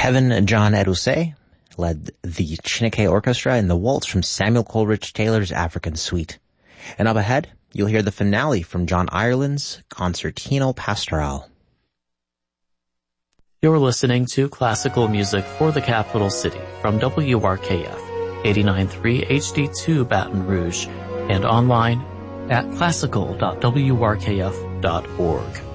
Kevin John Edusei led the Chineke Orchestra in the waltz from Samuel Coleridge Taylor's African Suite. And up ahead, you'll hear the finale from John Ireland's Concertino Pastoral. You're listening to classical music for the capital city from WRKF 89.3 HD2 Baton Rouge and online at classical.wrkf.org.